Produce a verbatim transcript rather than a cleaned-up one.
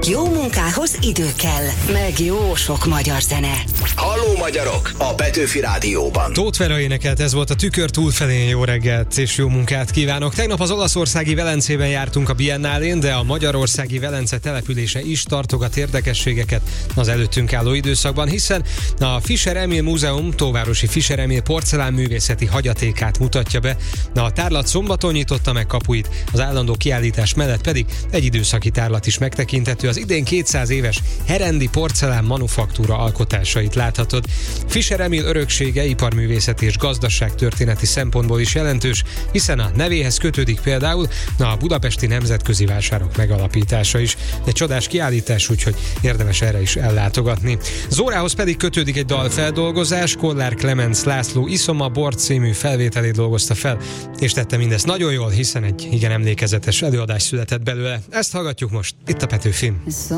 Jó munkához idő kell, meg jó sok magyar zene. Halló magyarok! A Petőfi Rádióban. Tóth Vera énekelt, ez volt a Tükör túlfelén. Jó reggelt és jó munkát kívánok. Tegnap az olaszországi Velencében jártunk a Biennálén, de a magyarországi Velence települése is tartogat érdekességeket az előttünk álló időszakban, hiszen a Fischer Emil Múzeum Tóvárosi Fischer Emil porcelánművészeti hagyatékát mutatja be. A tárlat szombaton nyitotta meg kapuit, az állandó kiállítás mellett pedig egy időszaki tárlat is megtekinthető. Az idén kétszáz éves herendi porcelán manufaktúra alkotásait láthatod. Fischer Emil öröksége iparművészeti és gazdaságtörténeti szempontból is jelentős, hiszen a nevéhez kötődik például a budapesti nemzetközi vásárok megalapítása is. Egy csodás kiállítás, úgyhogy érdemes erre is ellátogatni. Zórához pedig kötődik egy dalfeldolgozás, Kollár Klemenc László Iszom a bor című felvételét dolgozta fel, és tette mindezt nagyon jól, hiszen egy igen emlékezetes előadás született belőle. Ezt hallgatjuk most itt a Petőfin.